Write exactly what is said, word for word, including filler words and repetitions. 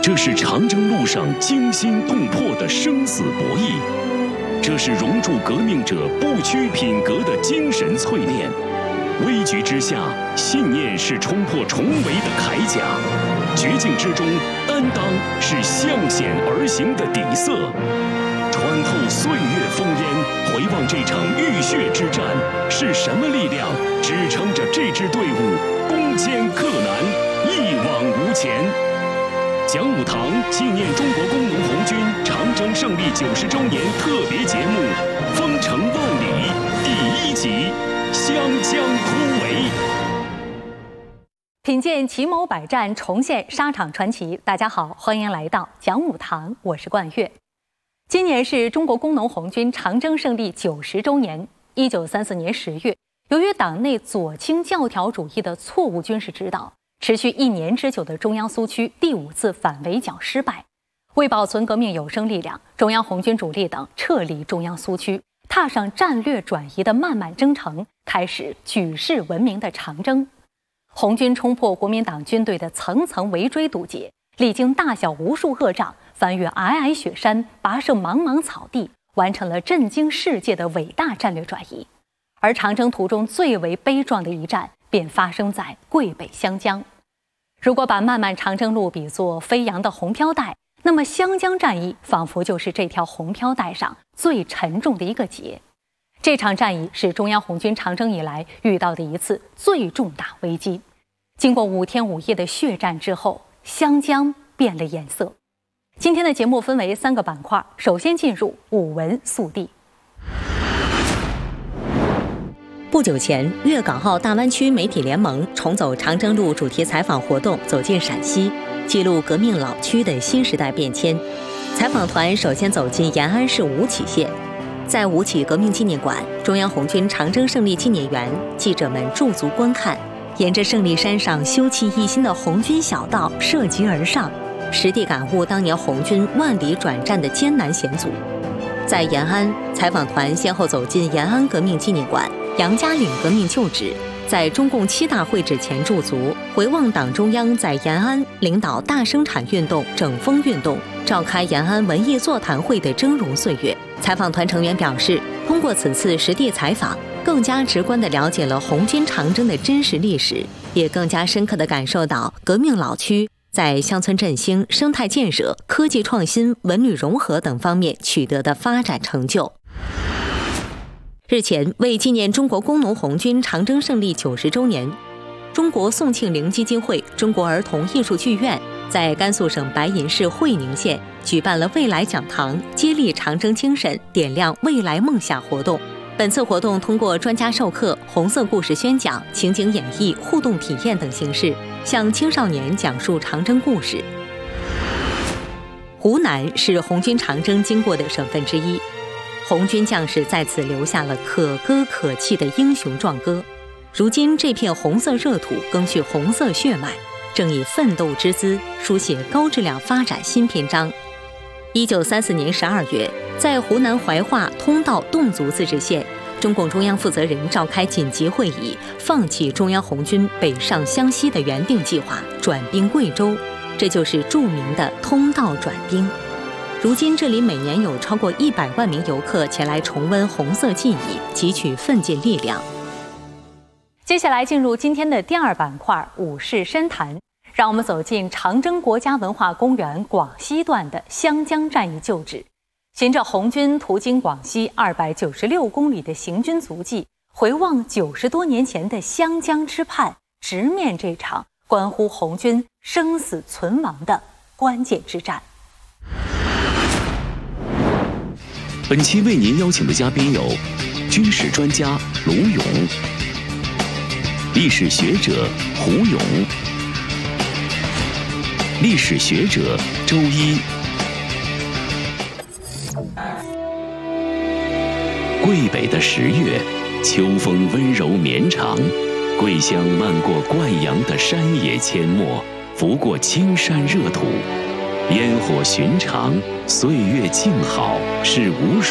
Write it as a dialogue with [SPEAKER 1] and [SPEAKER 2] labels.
[SPEAKER 1] 这是长征路上惊心动魄的生死博弈，这是熔铸革命者不屈品格的精神淬炼。危局之下，信念是冲破重围的铠甲；绝境之中，担当是向险而行的底色。穿透岁月烽烟，回望这场浴血之战，是什么力量支撑着这支队伍攻坚克难，一往无前？讲武堂纪念中国工农红军长征胜利九十周年特别节目《风城万里》第一集：湘江突围。
[SPEAKER 2] 品鉴奇谋百战，重现沙场传奇。大家好，欢迎来到讲武堂，我是冠月。今年是中国工农红军长征胜利九十周年。一九三四年十月，由于党内左倾教条主义的错误军事指导，持续一年之久的中央苏区第五次反围剿失败。为保存革命有生力量，中央红军主力等撤离中央苏区，踏上战略转移的漫漫征程，开始举世闻名的长征。红军冲破国民党军队的层层围追堵截，历经大小无数恶仗，翻越皑皑雪山，跋涉茫茫草地，完成了震惊世界的伟大战略转移。而长征途中最为悲壮的一战，便发生在桂北湘江。如果把漫漫长征路比作飞扬的红飘带，那么湘江战役仿佛就是这条红飘带上最沉重的一个结。这场战役是中央红军长征以来遇到的一次最重大危机。经过五天五夜的血战之后，湘江变了颜色。今天的节目分为三个板块，首先进入武文速递。
[SPEAKER 3] 不久前，粤港澳大湾区媒体联盟重走长征路主题采访活动，走进陕西，记录革命老区的新时代变迁。采访团首先走进延安市吴起县，在吴起革命纪念馆、中央红军长征胜利纪念园，记者们驻足观看，沿着胜利山上修葺一新的红军小道涉级而上，实地感悟当年红军万里转战的艰难险阻。在延安，采访团先后走进延安革命纪念馆、杨家岭革命旧址，在中共七大会址前驻足，回望党中央在延安领导大生产运动、整风运动，召开延安文艺座谈会的峥嵘岁月。采访团成员表示，通过此次实地采访，更加直观地了解了红军长征的真实历史，也更加深刻地感受到革命老区在乡村振兴、生态建设、科技创新、文旅融合等方面取得的发展成就。日前，为纪念中国工农红军长征胜利九十周年，中国宋庆龄基金会、中国儿童艺术剧院在甘肃省白银市会宁县举办了未来讲堂，接力长征精神，点亮未来梦想活动。本次活动通过专家授课、红色故事宣讲、情景演绎、互动体验等形式，向青少年讲述长征故事。湖南是红军长征经过的省份之一，红军将士在此留下了可歌可泣的英雄壮歌。如今这片红色热土更续红色血脉，正以奋斗之姿书写高质量发展新篇章。一九三四年十二月，在湖南怀化通道侗族自治县，中共中央负责人召开紧急会议，放弃中央红军北上湘西的原定计划，转兵贵州，这就是著名的通道转兵。如今这里每年有超过一百万名游客前来重温红色记忆，汲取奋进力量。
[SPEAKER 2] 接下来进入今天的第二板块武士深谈，让我们走进长征国家文化公园广西段的湘江战役旧址，循着红军途经广西二百九十六公里的行军足迹，回望九十多年前的湘江之畔，直面这场关乎红军生死存亡的关键之战。
[SPEAKER 1] 本期为您邀请的嘉宾有军事专家卢勇、历史学者胡勇、历史学者周一。桂北的十月，秋风温柔绵长，桂香漫过灌阳的山野阡陌，拂过青山热土，烟火寻常，岁月静好，是无数